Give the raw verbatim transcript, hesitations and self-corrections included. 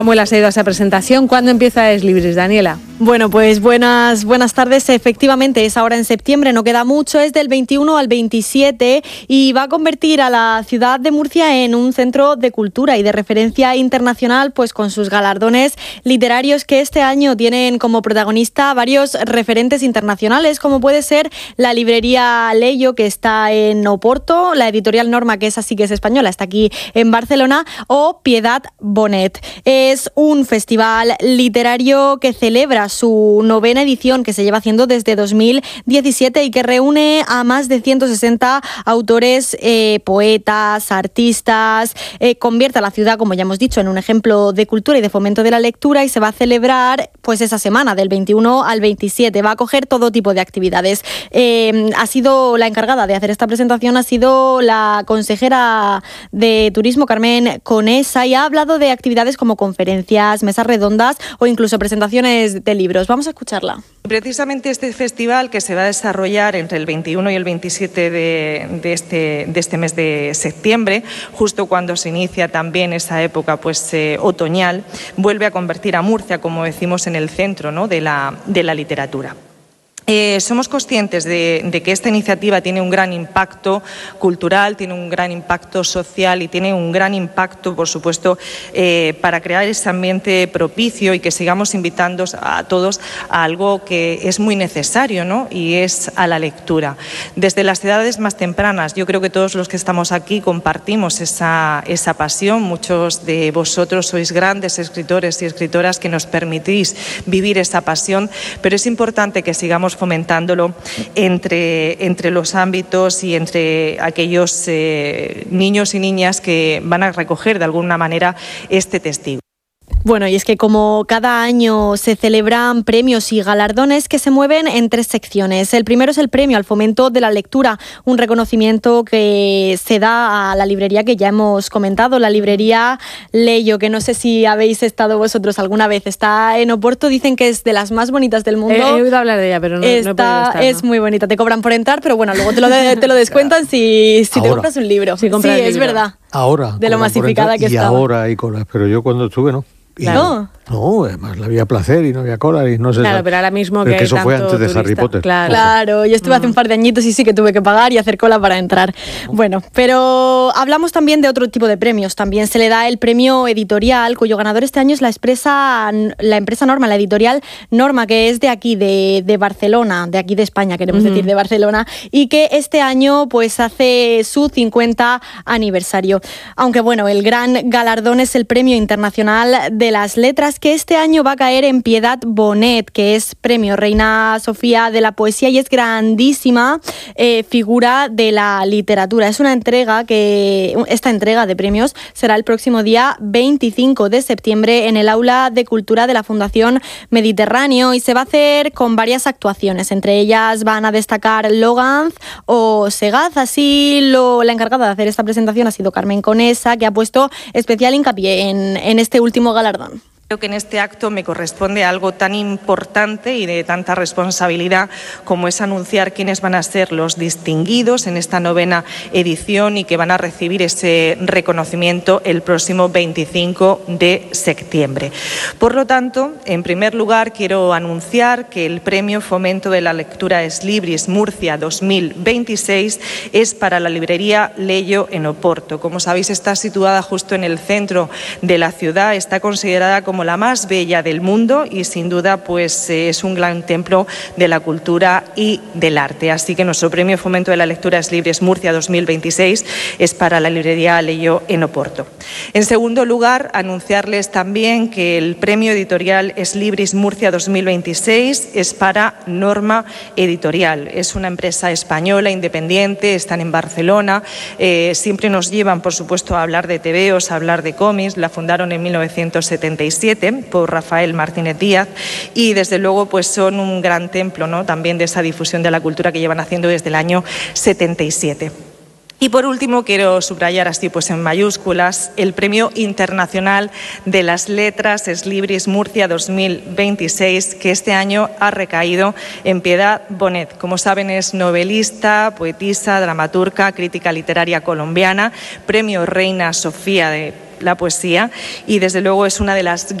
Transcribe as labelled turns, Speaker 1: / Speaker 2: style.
Speaker 1: ¿Cómo le has ido a esa presentación? ¿Cuándo empieza Es Libris, Daniela?
Speaker 2: Bueno, pues buenas, buenas tardes. Efectivamente, es ahora en septiembre, no queda mucho, es del veintiuno al veintisiete y va a convertir a la ciudad de Murcia en un centro de cultura y de referencia internacional, pues con sus galardones literarios que este año tienen como protagonista varios referentes internacionales, como puede ser la librería Leyo, que está en Oporto, la editorial Norma, que es así que es española, está aquí en Barcelona, o Piedad Bonet. Es un festival literario que celebra su novena edición, que se lleva haciendo desde dos mil diecisiete y que reúne a más de ciento sesenta autores, eh, poetas, artistas, eh, convierte a la ciudad, como ya hemos dicho, en un ejemplo de cultura y de fomento de la lectura, y se va a celebrar pues esa semana del veintiuno al veintisiete. Va a acoger todo tipo de actividades. Eh, ha sido la encargada de hacer esta presentación, ha sido la consejera de Turismo, Carmen Conesa, y ha hablado de actividades como conferencias, mesas redondas o incluso presentaciones de libros. Vamos a escucharla.
Speaker 3: Precisamente este festival, que se va a desarrollar entre el veintiuno y el veintisiete de, de, este, de este mes de septiembre, justo cuando se inicia también esa época pues, eh, otoñal, vuelve a convertir a Murcia, como decimos, en el centro, ¿no?, de la, de la literatura. Eh, somos conscientes de, de que esta iniciativa tiene un gran impacto cultural, tiene un gran impacto social y tiene un gran impacto, por supuesto, eh, para crear ese ambiente propicio y que sigamos invitando a todos a algo que es muy necesario, ¿no?, y es a la lectura. Desde las edades más tempranas, yo creo que todos los que estamos aquí compartimos esa, esa pasión. Muchos de vosotros sois grandes escritores y escritoras que nos permitís vivir esa pasión, pero es importante que sigamos fomentándolo entre, entre los ámbitos y entre aquellos eh, niños y niñas que van a recoger de alguna manera este testigo.
Speaker 2: Bueno, y es que como cada año se celebran premios y galardones que se mueven en tres secciones. El primero es el premio al fomento de la lectura, un reconocimiento que se da a la librería que ya hemos comentado, la librería Leyo, que no sé si habéis estado vosotros alguna vez. Está en Oporto, dicen que es de las más bonitas del mundo.
Speaker 1: He, he oído hablar de ella, pero no,
Speaker 2: Está,
Speaker 1: no he podido estar, ¿no?
Speaker 2: Es muy bonita, te cobran por entrar, pero bueno, luego te lo, de, te lo descuentan si, si te compras un libro.
Speaker 1: Si
Speaker 2: sí,
Speaker 1: compras el
Speaker 2: es
Speaker 1: libro.
Speaker 2: verdad.
Speaker 4: Ahora.
Speaker 2: De lo masificada que
Speaker 4: y
Speaker 2: estaba.
Speaker 4: Y ahora hay colas, pero yo cuando estuve no. Y
Speaker 2: Claro.
Speaker 4: No, además había placer y no había cola y no sé.
Speaker 1: Claro, pero ahora mismo que,
Speaker 4: que eso
Speaker 1: hay
Speaker 4: fue
Speaker 1: tanto
Speaker 4: antes de
Speaker 1: turista.
Speaker 4: Harry Potter.
Speaker 1: Claro,
Speaker 2: claro yo estuve mm. hace un par de añitos y sí que tuve que pagar y hacer cola para entrar. Bueno, pero hablamos también de otro tipo de premios. También se le da el premio editorial, cuyo ganador este año es la empresa, la empresa Norma, la editorial Norma, que es de aquí, de, de Barcelona, de aquí de España, queremos uh-huh. decir, de Barcelona, y que este año pues hace su cincuenta aniversario. Aunque bueno, el gran galardón es el Premio Internacional de las Letras, que este año va a caer en Piedad Bonet, que es premio Reina Sofía de la Poesía y es grandísima eh, figura de la literatura. Es una entrega que, esta entrega de premios será el próximo día veinticinco de septiembre en el Aula de Cultura de la Fundación Mediterráneo y se va a hacer con varias actuaciones. Entre ellas van a destacar Loganz o Segaz. Así lo, la encargada de hacer esta presentación ha sido Carmen Conesa, que ha puesto especial hincapié en, en este último galardón.
Speaker 3: Creo que en este acto me corresponde algo tan importante y de tanta responsabilidad como es anunciar quiénes van a ser los distinguidos en esta novena edición y que van a recibir ese reconocimiento el próximo veinticinco de septiembre. Por lo tanto, en primer lugar, quiero anunciar que el Premio Fomento de la Lectura Es Libris Murcia dos mil veintiséis es para la librería Leyo en Oporto. Como sabéis, está situada justo en el centro de la ciudad, está considerada como la más bella del mundo y sin duda pues es un gran templo de la cultura y del arte. Así que nuestro Premio Fomento de la Lectura Es Libris Murcia dos mil veintiséis es para la librería Leyo en Oporto. En segundo lugar, anunciarles también que el Premio Editorial Es Libris Murcia dos mil veintiséis es para Norma Editorial. Es una empresa española independiente, están en Barcelona, eh, siempre nos llevan por supuesto a hablar de tebeos, a hablar de cómics. La fundaron en mil novecientos setenta y siete por Rafael Martínez Díaz y desde luego pues son un gran templo, ¿no?, también de esa difusión de la cultura que llevan haciendo desde el año setenta y siete. Y por último quiero subrayar así pues en mayúsculas el Premio Internacional de las Letras Es Libris Murcia dos mil veintiséis, que este año ha recaído en Piedad Bonet. Como saben, es novelista, poetisa, dramaturga, crítica literaria colombiana, Premio Reina Sofía de la poesía y desde luego es una de las